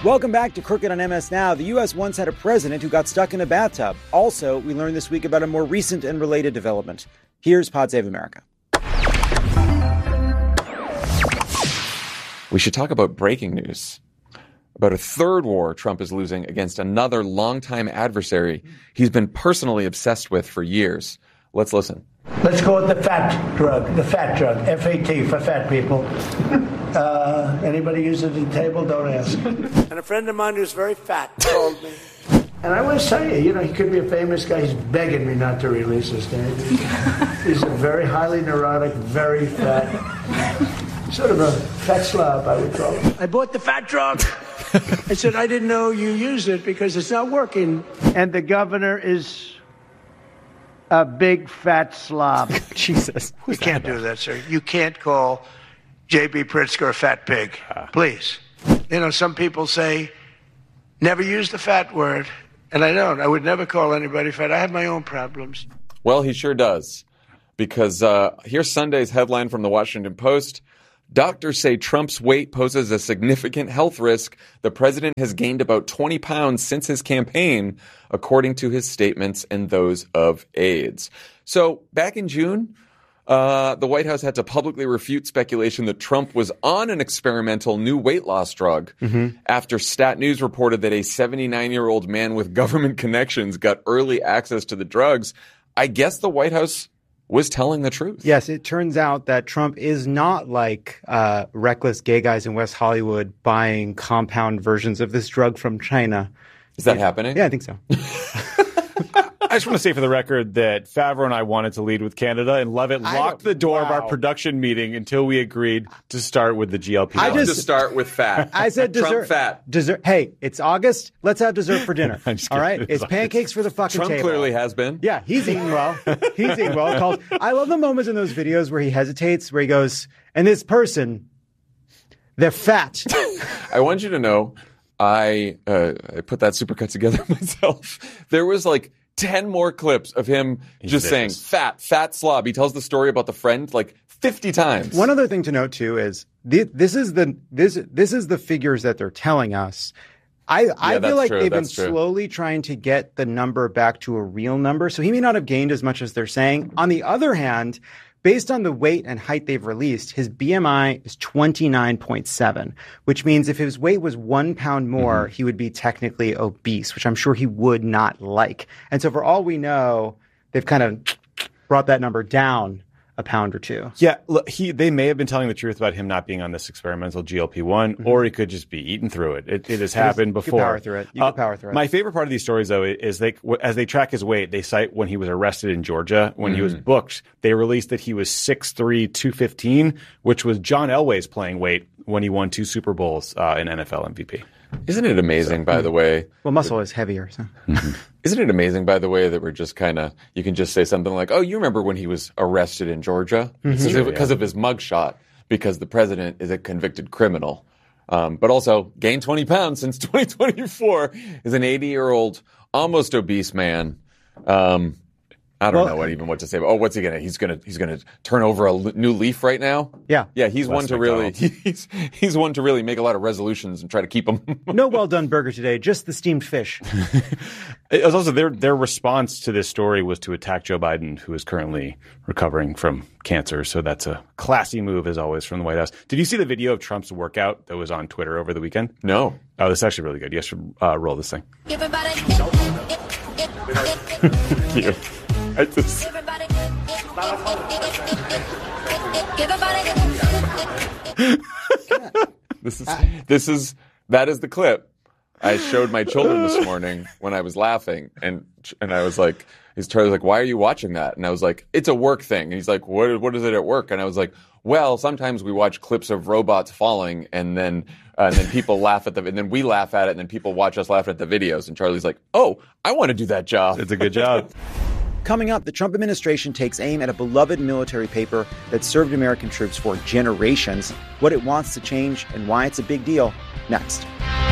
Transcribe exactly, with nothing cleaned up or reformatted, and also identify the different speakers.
Speaker 1: Welcome back to Crooked on M S Now. The U S once had a president who got stuck in a bathtub. Also, we learned this week about a more recent and related development. Here's Pod Save America.
Speaker 2: We should talk about breaking news. About a third war Trump is losing against another longtime adversary he's been personally obsessed with for years. Let's listen.
Speaker 3: Let's go with the fat drug, the fat drug, F A T for fat people. Uh, anybody use it at the table? Don't ask. And a friend of mine who's very fat told me. And I want to tell you, you know, he could be a famous guy. He's begging me not to release this name. He's a very highly neurotic, very fat, sort of a fat slob, I would call him. I bought the fat drug. I said, I didn't know you used it because it's not working. And the governor is a big fat slob.
Speaker 1: Jesus.
Speaker 3: You can't do that, sir. You can't call J B. Pritzker a fat pig. Please. You know, some people say, never use the fat word. And I don't. I would never call anybody fat. I have my own problems.
Speaker 2: Well, he sure does. Because uh, here's Sunday's headline from the Washington Post. Doctors say Trump's weight poses a significant health risk. The president has gained about twenty pounds since his campaign, according to his statements and those of aides. So back in June, uh, the White House had to publicly refute speculation that Trump was on an experimental new weight loss drug mm-hmm. after Stat News reported that a seventy-nine-year-old man with government connections got early access to the drugs. I guess the White House was telling the truth.
Speaker 4: Yes, it turns out that Trump is not like uh, reckless gay guys in West Hollywood buying compound versions of this drug from China.
Speaker 2: Is that yeah. happening?
Speaker 4: Yeah, I think so.
Speaker 5: I just want to say for the record that Favreau and I wanted to lead with Canada, and Lovett locked the door wow. of our production meeting until we agreed to start with the G L P.
Speaker 2: I just to start with fat.
Speaker 4: I said dessert.
Speaker 2: Trump fat.
Speaker 4: Dessert. Hey, it's August. Let's have dessert for dinner. All right? It's, it's pancakes for the fucking
Speaker 2: Trump
Speaker 4: table.
Speaker 2: Trump clearly has been.
Speaker 4: Yeah, he's eating well. He's eating well. Called, I love the moments in those videos where he hesitates, where he goes, and this person, they're fat.
Speaker 2: I want you to know, I uh, I put that supercut together myself. There was like ten more clips of him He's just vicious. saying fat, fat slob. He tells the story about the friend like fifty times.
Speaker 4: One other thing to note too is th- this is the this this is the figures that they're telling us. I, I
Speaker 2: yeah,
Speaker 4: feel like
Speaker 2: true.
Speaker 4: they've
Speaker 2: that's
Speaker 4: been
Speaker 2: true.
Speaker 4: slowly trying to get the number back to a real number. So he may not have gained as much as they're saying. On the other hand, based on the weight and height they've released, his B M I is twenty-nine point seven, which means if his weight was one pound more, mm-hmm. he would be technically obese, which I'm sure he would not like. And so for all we know, they've kind of brought that number down a pound or two.
Speaker 5: Yeah, look, he they may have been telling the truth about him not being on this experimental G L P one, mm-hmm. or he could just be eating through it. It, it has it happened
Speaker 4: is,
Speaker 5: before.
Speaker 4: You can power through it. You can uh, power through it.
Speaker 5: My favorite part of these stories, though, is they as they track his weight, they cite when he was arrested in Georgia, when mm-hmm. he was booked, they released that he was six three, two fifteen, which was John Elway's playing weight when he won two Super Bowls uh, in N F L M V P.
Speaker 2: Isn't it amazing, so, by the way?
Speaker 4: Well, muscle is heavier. So.
Speaker 2: Mm-hmm. Isn't it amazing, by the way, that we're just kind of, you can just say something like, oh, you remember when he was arrested in Georgia? Mm-hmm. Because, because yeah. of his mugshot, because the president is a convicted criminal. Um, but also gained twenty pounds since twenty twenty-four, is an eighty-year-old, almost obese man. Um, I don't well, know what even what to say. But, oh, what's he gonna? He's gonna he's gonna turn over a l- new leaf right now.
Speaker 4: Yeah,
Speaker 2: yeah. He's
Speaker 5: West
Speaker 2: one to
Speaker 5: McDonald's.
Speaker 2: really he's he's one to really make a lot of resolutions and try to keep them.
Speaker 4: No well done burger today, just the steamed fish.
Speaker 5: It was also their their response to this story was to attack Joe Biden, who is currently recovering from cancer. So that's a classy move, as always, from the White House. Did you see the video of Trump's workout that was on Twitter over the weekend?
Speaker 2: No.
Speaker 5: Oh, this is actually really good. You should uh, roll this thing.
Speaker 6: Everybody.
Speaker 2: Thank you. I just... this is this is that is the clip I showed my children this morning when I was laughing, and and I was like, he's Charlie's like, why are you watching that? And I was like, it's a work thing. And he's like, what what is it at work? And I was like, well, sometimes we watch clips of robots falling, and then uh, and then people laugh at them, and then we laugh at it, and then people watch us laugh at the videos. And Charlie's like, oh, I want to do that job.
Speaker 5: It's a good job.
Speaker 1: Coming up, the Trump administration takes aim at a beloved military paper that served American troops for generations, what it wants to change, and why it's a big deal. Next.